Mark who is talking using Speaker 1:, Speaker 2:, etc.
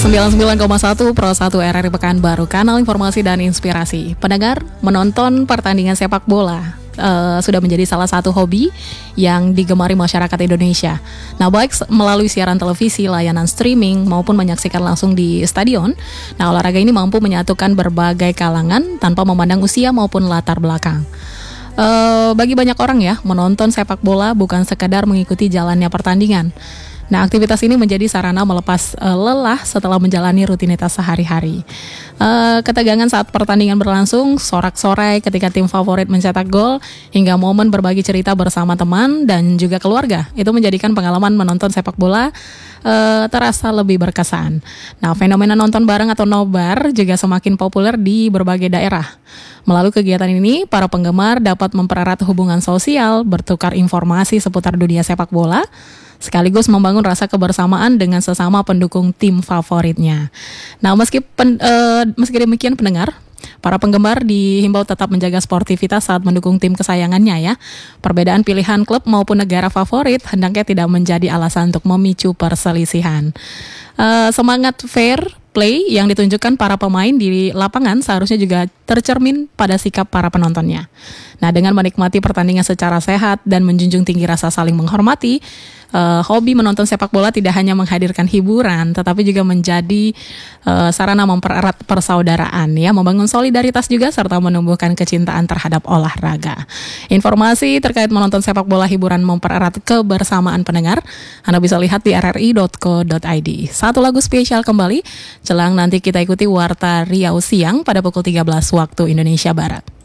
Speaker 1: 99,1 Pro 1 RRI Pekanbaru, kanal informasi dan inspirasi. Pendengar, menonton pertandingan sepak bola sudah menjadi salah satu hobi yang digemari masyarakat Indonesia. Nah, baik melalui siaran televisi, layanan streaming, maupun menyaksikan langsung di stadion. Nah, olahraga ini mampu menyatukan berbagai kalangan tanpa memandang usia maupun latar belakang. Bagi banyak orang ya, menonton sepak bola bukan sekadar mengikuti jalannya pertandingan. Nah, aktivitas ini menjadi sarana melepas lelah setelah menjalani rutinitas sehari-hari. Ketegangan saat pertandingan berlangsung, sorak-sorai ketika tim favorit mencetak gol, hingga momen berbagi cerita bersama teman dan juga keluarga. Itu menjadikan pengalaman menonton sepak bola terasa lebih berkesan. Nah, fenomena nonton bareng atau nobar juga semakin populer di berbagai daerah. Melalui kegiatan ini, para penggemar dapat mempererat hubungan sosial, bertukar informasi seputar dunia sepak bola, sekaligus membangun rasa kebersamaan dengan sesama pendukung tim favoritnya. Nah, meski demikian pendengar, para penggemar dihimbau tetap menjaga sportivitas saat mendukung tim kesayangannya ya. Perbedaan pilihan klub maupun negara favorit hendaknya tidak menjadi alasan untuk memicu perselisihan. Semangat fair play yang ditunjukkan para pemain di lapangan seharusnya juga tercermin pada sikap para penontonnya. Nah, dengan menikmati pertandingan secara sehat dan menjunjung tinggi rasa saling menghormati, hobi menonton sepak bola tidak hanya menghadirkan hiburan, tetapi juga menjadi sarana mempererat persaudaraan, ya, membangun solidaritas juga serta menumbuhkan kecintaan terhadap olahraga. Informasi terkait menonton sepak bola hiburan mempererat kebersamaan pendengar, Anda bisa lihat di rri.co.id. Satu lagu spesial kembali, jelang nanti kita ikuti Warta Riau Siang pada pukul 13 waktu Indonesia Barat.